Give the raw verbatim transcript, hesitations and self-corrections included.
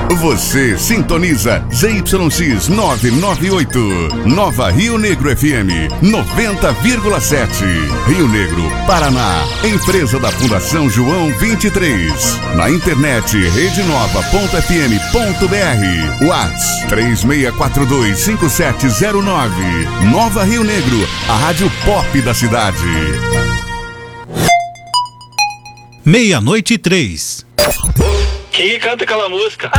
Você sintoniza Z Y X novecentos e noventa e oito, Nova Rio Negro F M noventa vírgula sete, Rio Negro, Paraná. Empresa da Fundação João vinte e três. Na internet rede nova ponto f m ponto b r. WhatsApp três seis quatro dois cinco sete zero nove. Nova Rio Negro, a rádio pop da cidade. Meia-noite e três. Quem canta aquela música?